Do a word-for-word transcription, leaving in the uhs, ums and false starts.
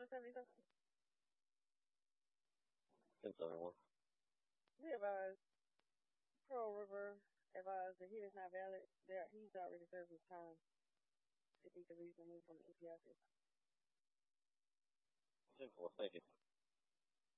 tell me something? Ten seventy-one. He advised, Pearl River advised that he is not valid, that he's already served his time to be the reason he's from the E P I C. Ten four. Thank you.